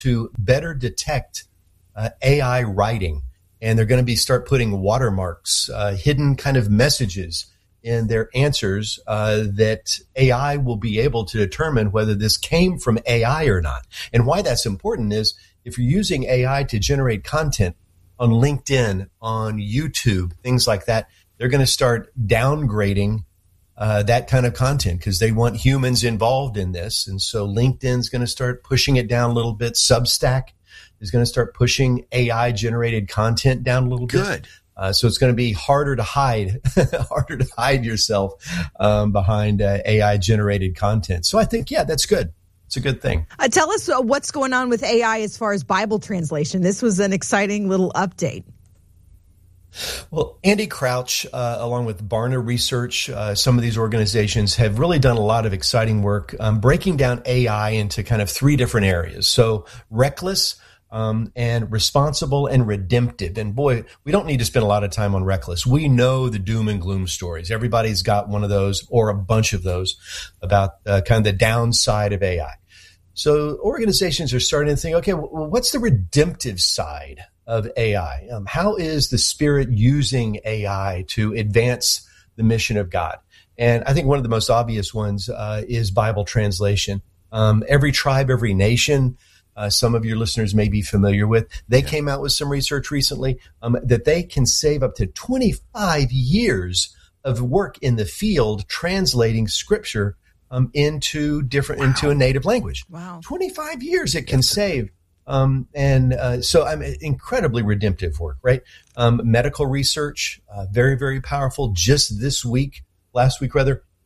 to better detect AI writing. And they're going to start putting watermarks, hidden kind of messages in their answers that AI will be able to determine whether this came from AI or not. And why that's important is if you're using AI to generate content on LinkedIn, on YouTube, things like that, they're going to start downgrading that kind of content because they want humans involved in this. And so LinkedIn's going to start pushing it down a little bit. Substack is going to start pushing AI-generated content down a little bit. Good. So it's going to be harder to hide yourself behind AI-generated content. So I think, yeah, that's good. It's a good thing. Tell us what's going on with AI as far as Bible translation. This was an exciting little update. Well, Andy Crouch, along with Barna Research, some of these organizations have really done a lot of exciting work breaking down AI into kind of three different areas. So reckless, and responsible and redemptive. And boy, we don't need to spend a lot of time on reckless. We know the doom and gloom stories. Everybody's got one of those or a bunch of those about kind of the downside of AI. So organizations are starting to think, okay, well, what's the redemptive side of AI? How is the Spirit using AI to advance the mission of God? And I think one of the most obvious ones is Bible translation. Every tribe, every nation, some of your listeners may be familiar with. They came out with some research recently that they can save up to 25 years of work in the field translating Scripture into a native language. Wow. 25 years it can save. So incredibly redemptive work, right? Medical research, very, very powerful. Just last week,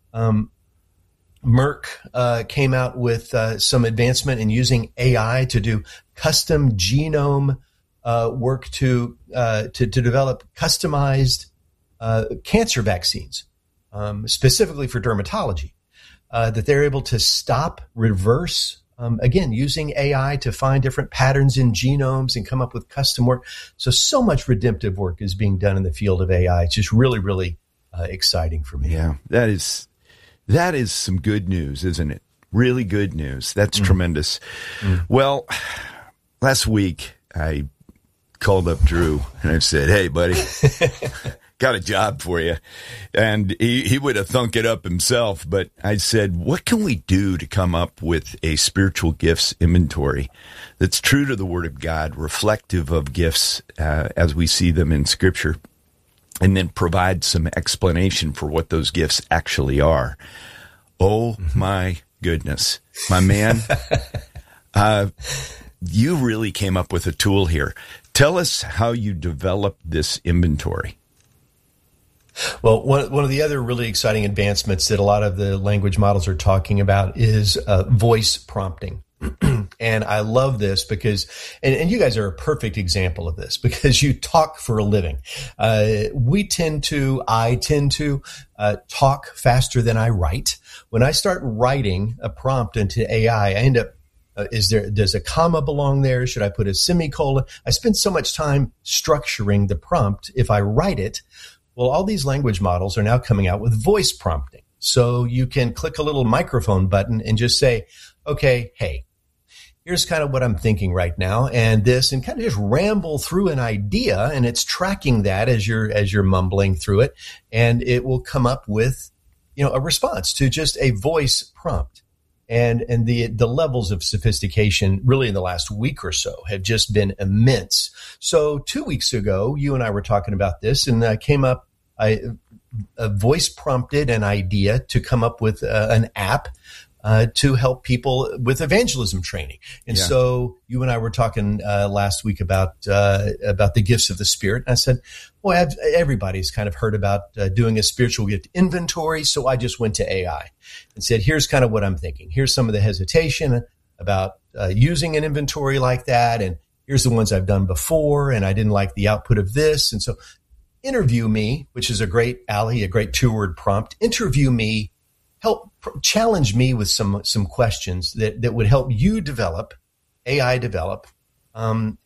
Merck came out with some advancement in using AI to do custom genome work to develop customized cancer vaccines, specifically for dermatology, that they're able to stop, reverse, again, using AI to find different patterns in genomes and come up with custom work. So much redemptive work is being done in the field of AI. It's just really, really exciting for me. Yeah, that is some good news, isn't it? Really good news. That's tremendous. Well, last week I called up Drew and I said, "Hey, buddy, got a job for you." And he would have thunk it up himself, but I said, what can we do to come up with a spiritual gifts inventory that's true to the Word of God, reflective of gifts as we see them in Scripture, and then provide some explanation for what those gifts actually are? Oh, my goodness. My man, you really came up with a tool here. Tell us how you developed this inventory. Well, one of the other really exciting advancements that a lot of the language models are talking about is voice prompting. And I love this because, and you guys are a perfect example of this because you talk for a living. I tend to talk faster than I write. When I start writing a prompt into AI, I end up, does a comma belong there? Should I put a semicolon? I spend so much time structuring the prompt if I write it. Well, all these language models are now coming out with voice prompting. So you can click a little microphone button and just say, okay, hey, here's kind of what I'm thinking right now, and kind of just ramble through an idea, and it's tracking that as you're mumbling through it, and it will come up with, a response to just a voice prompt. And the levels of sophistication really in the last week or so have just been immense. So 2 weeks ago, you and I were talking about this, and I voice prompted an idea to come up with an app to help people with evangelism training. And so you and I were talking last week about the gifts of the Spirit. And I said, well, everybody's kind of heard about doing a spiritual gift inventory. So I just went to AI and said, here's kind of what I'm thinking. Here's some of the hesitation about using an inventory like that. And here's the ones I've done before. And I didn't like the output of this. And so interview me, which is a great 2-word prompt. Interview me. Help challenge me with some questions that would help you develop an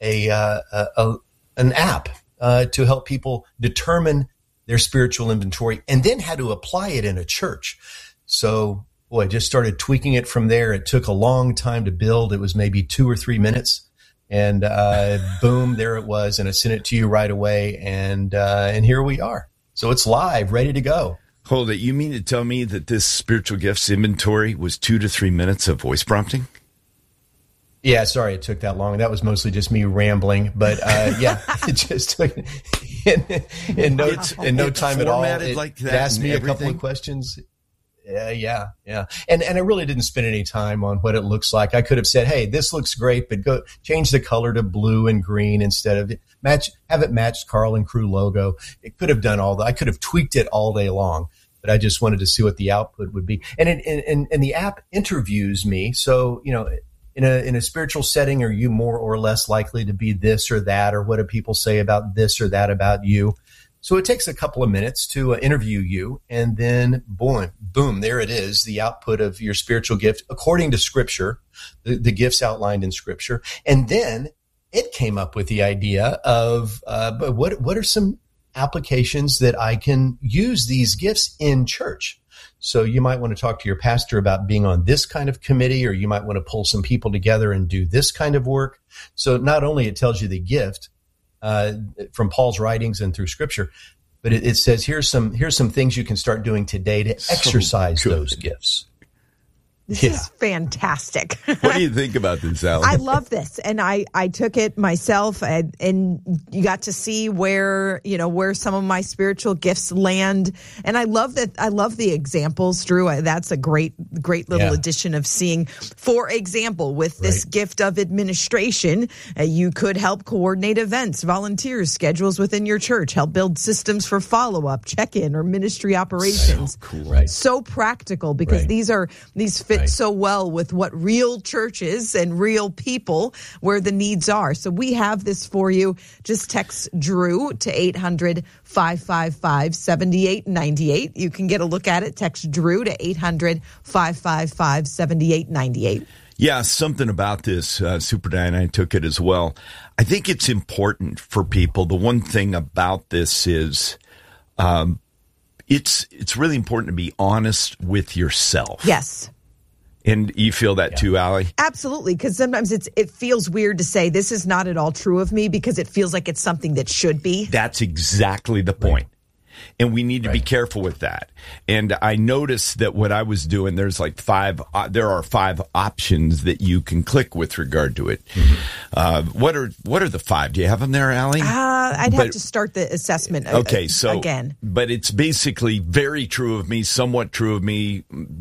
app to help people determine their spiritual inventory and then how to apply it in a church. So boy, just started tweaking it from there. It took a long time to build. It was maybe 2 or 3 minutes. And boom, there it was. And I sent it to you right away. And here we are. So it's live, ready to go. Hold it. You mean to tell me that this spiritual gifts inventory was 2 to 3 minutes of voice prompting? Yeah, sorry it took that long. That was mostly just me rambling. But yeah, it just took in no time at all. It asked me a couple of questions. Yeah. And I really didn't spend any time on what it looks like. I could have said, hey, this looks great, but go change the color to blue and green instead of have it match Carl and Crew logo. It could have done all that. I could have tweaked it all day long, but I just wanted to see what the output would be. And the app interviews me. So, in a spiritual setting, are you more or less likely to be this or that? Or what do people say about this or that about you? So it takes a couple of minutes to interview you, and then boom, there it is, the output of your spiritual gift according to Scripture, the gifts outlined in Scripture. And then it came up with the idea of what are some applications that I can use these gifts in church? So you might want to talk to your pastor about being on this kind of committee, or you might want to pull some people together and do this kind of work. So not only it tells you the gift, from Paul's writings and through Scripture, but it says here's some things you can start doing today to exercise those gifts. This is fantastic. What do you think about this, Alan? I love this, and I took it myself, and you got to see where some of my spiritual gifts land, and I love that. I love the examples, Drew. That's a great little addition of seeing. For example, with this gift of administration, you could help coordinate events, volunteers, schedules within your church, help build systems for follow-up, check-in, or ministry operations. So cool, right? So practical, because these fit so well with what real churches and real people where the needs are. So we have this for you. Just text Drew to 800-555-7898. You can get a look at it. Text Drew to 800-555-7898. Yeah, something about this. Super Diane and I took it as well. I think it's important for people. The one thing about this is it's really important to be honest with yourself. Yes. And you feel that too, Allie? Absolutely, because sometimes it feels weird to say this is not at all true of me, because it feels like it's something that should be. That's exactly the point. And we need to be careful with that. And I noticed that what I was doing, there are 5 options that you can click with regard to it. Mm-hmm. What are the 5? Do you have them there, Allie? I'd have to start the assessment again. But it's basically very true of me, somewhat true of me,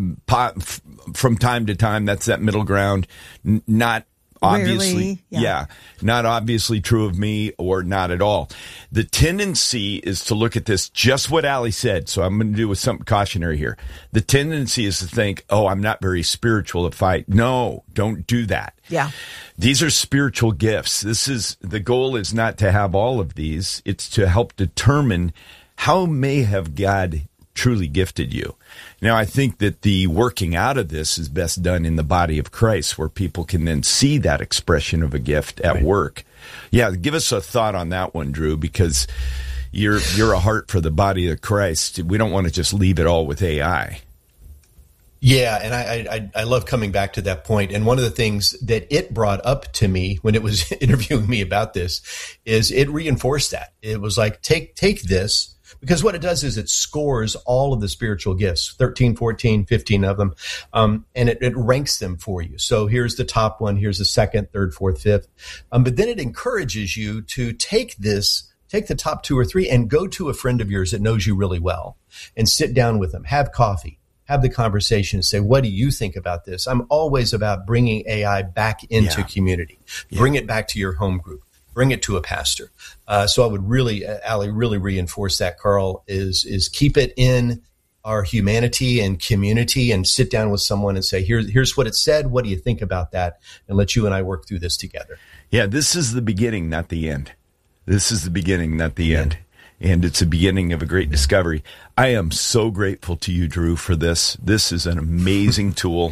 from time to time. That's that middle ground. Not obviously, not obviously true of me, or not at all. The tendency is to look at this, just what Allie said. So I'm going to do with something cautionary here. The tendency is to think, oh, I'm not very spiritual no, don't do that. Yeah. These are spiritual gifts. The goal is not to have all of these. It's to help determine how may have God truly gifted you. Now, I think that the working out of this is best done in the body of Christ, where people can then see that expression of a gift at work. Yeah, give us a thought on that one, Drew, because you're a heart for the body of Christ. We don't want to just leave it all with AI. Yeah, and I love coming back to that point. And one of the things that it brought up to me when it was interviewing me about this is it reinforced that. It was like, take this. Because what it does is it scores all of the spiritual gifts, 13, 14, 15 of them, and it ranks them for you. So here's the top one, here's the second, third, fourth, fifth. But then it encourages you to take the top 2 or 3 and go to a friend of yours that knows you really well and sit down with them, have coffee, have the conversation and say, what do you think about this? I'm always about bringing AI back into community. Bring it back to your home group. Bring it to a pastor. So I would really, Allie, really reinforce that, Carl, is keep it in our humanity and community and sit down with someone and say, here's what it said. What do you think about that? And let you and I work through this together. Yeah, this is the beginning, not the end. This is the beginning, not the end. And it's a beginning of a great discovery. I am so grateful to you, Drew, for this. This is an amazing tool.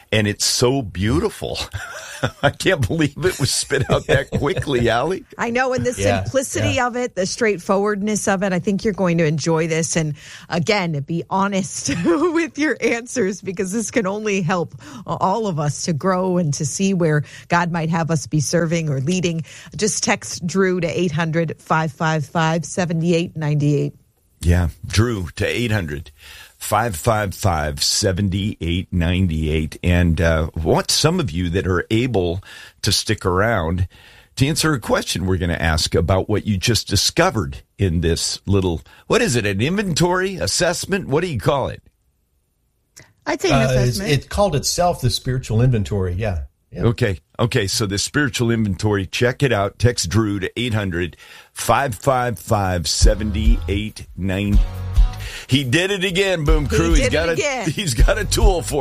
and it's so beautiful. I can't believe it was spit out that quickly, Allie. I know, and the simplicity of it, the straightforwardness of it, I think you're going to enjoy this. And again, be honest with your answers, because this can only help all of us to grow and to see where God might have us be serving or leading. Just text Drew to 800-555-7898. Yeah, Drew to 800-555-7898. And want some of you that are able to stick around to answer a question we're going to ask about what you just discovered in this little, what is it, an inventory assessment? What do you call it? I'd say an assessment. It called itself the spiritual inventory, yeah. Okay, so the spiritual inventory, check it out. Text Drew to 800-555-7898. He did it again, Boom Crew. He's got a tool for